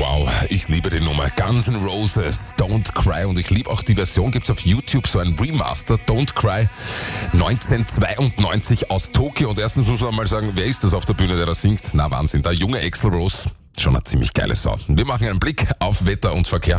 Wow, ich liebe die Nummer. Guns N' Roses, Don't Cry. Und ich liebe auch die Version, gibt's auf YouTube, so ein Remaster, Don't Cry, 1992 aus Tokio. Und erstens muss man mal sagen, wer ist das auf der Bühne, der da singt? Na Wahnsinn, der junge Axl Rose. Schon ein ziemlich geiles Sound. Wir machen einen Blick auf Wetter und Verkehr.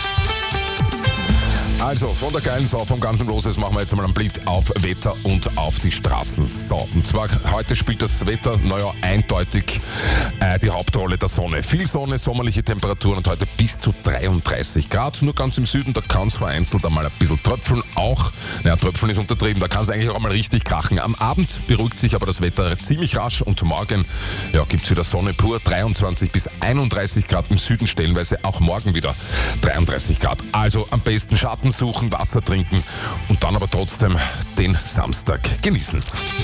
Also, von der geilen Sau vom Guns N' Roses machen wir jetzt einmal einen Blick auf Wetter und auf die Straßen. So, und zwar heute spielt das Wetter, eindeutig die Hauptrolle der Sonne. Viel Sonne, sommerliche Temperaturen und heute bis zu 33 Grad. Nur ganz im Süden, da kann es vereinzelt einmal ein bisschen tröpfeln. Tröpfeln ist untertrieben, da kann es eigentlich auch einmal richtig krachen. Am Abend beruhigt sich aber das Wetter ziemlich rasch und morgen gibt es wieder Sonne pur. 23 bis 31 Grad im Süden stellenweise, auch morgen wieder 33 Grad. Also am besten Schatten suchen, Wasser trinken und dann aber trotzdem den Samstag genießen.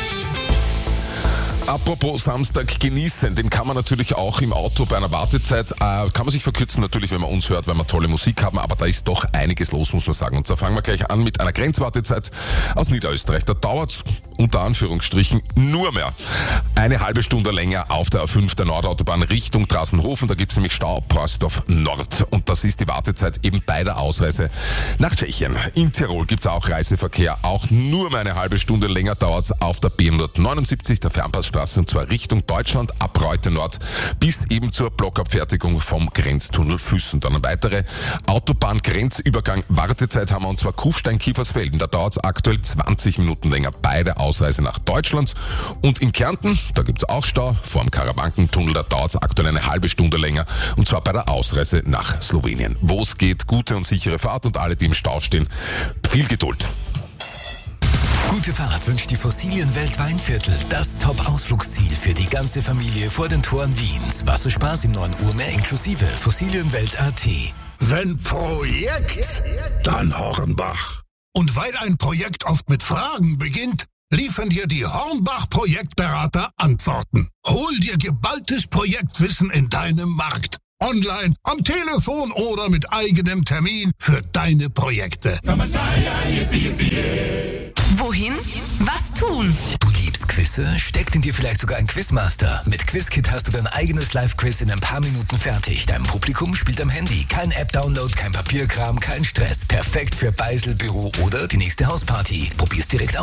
Apropos Samstag genießen, den kann man natürlich auch im Auto bei einer Wartezeit, kann man sich verkürzen natürlich, wenn man uns hört, weil wir tolle Musik haben, aber da ist doch einiges los, muss man sagen. Und da fangen wir gleich an mit einer Grenzwartezeit aus Niederösterreich. Da dauert es unter Anführungsstrichen nur mehr eine halbe Stunde länger auf der A5 der Nordautobahn Richtung Drassenhofen. Da gibt es nämlich Stau Preußdorf Nord und das ist die Wartezeit eben bei der Ausreise nach Tschechien. In Tirol gibt es auch Reiseverkehr, auch nur mehr eine halbe Stunde länger dauert es auf der B179, der Fernpassstraße, und zwar Richtung Deutschland ab Reute Nord bis eben zur Blockabfertigung vom Grenztunnel Füssen. Dann eine weitere Autobahn-Grenzübergang Wartezeit haben wir, und zwar Kufstein-Kiefersfelden. Da dauert es aktuell 20 Minuten länger bei der Ausreise nach Deutschland. Und in Kärnten, da gibt es auch Stau vor dem Karawankentunnel, da dauert es aktuell eine halbe Stunde länger, und zwar bei der Ausreise nach Slowenien. Wo es geht, gute und sichere Fahrt und alle, die im Stau stehen, viel Geduld. Gute Fahrt wünscht die Fossilienwelt Weinviertel, das Top-Ausflugsziel für die ganze Familie vor den Toren Wiens. Wasserspaß im 9 Uhr mehr inklusive Fossilienwelt.at. Wenn Projekt, dann Hornbach. Und weil ein Projekt oft mit Fragen beginnt, liefern dir die Hornbach-Projektberater Antworten. Hol dir geballtes Projektwissen in deinem Markt. Online, am Telefon oder mit eigenem Termin für deine Projekte. Wohin? Was tun? Du liebst Quizze? Steckt in dir vielleicht sogar ein Quizmaster? Mit Quizkit hast du dein eigenes Live-Quiz in ein paar Minuten fertig. Dein Publikum spielt am Handy. Kein App-Download, kein Papierkram, kein Stress. Perfekt für Beisel, Büro oder die nächste Hausparty. Probier's direkt aus.